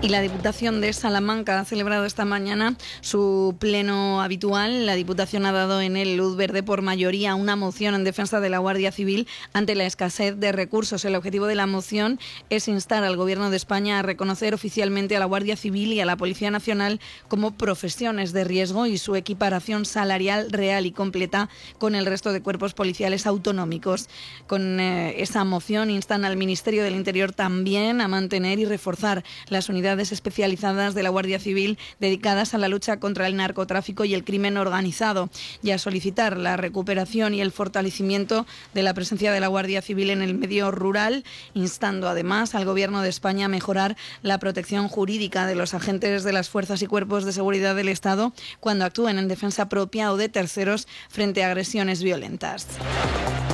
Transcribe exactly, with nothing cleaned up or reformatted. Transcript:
Y la Diputación de Salamanca ha celebrado esta mañana su pleno habitual. La Diputación ha dado en el luz verde por mayoría a una moción en defensa de la Guardia Civil ante la escasez de recursos. El objetivo de la moción es instar al Gobierno de España a reconocer oficialmente a la Guardia Civil y a la Policía Nacional como profesiones de riesgo y su equiparación salarial real y completa con el resto de cuerpos policiales autonómicos. Con eh, esa moción instan al Ministerio del Interior también a mantener y reforzar las unidades especializadas de la Guardia Civil dedicadas a la lucha contra el narcotráfico y el crimen organizado y a solicitar la recuperación y el fortalecimiento de la presencia de la Guardia Civil en el medio rural, instando además al Gobierno de España a mejorar la protección jurídica de los agentes de las fuerzas y cuerpos de seguridad del Estado cuando actúen en defensa propia o de terceros frente a agresiones violentas.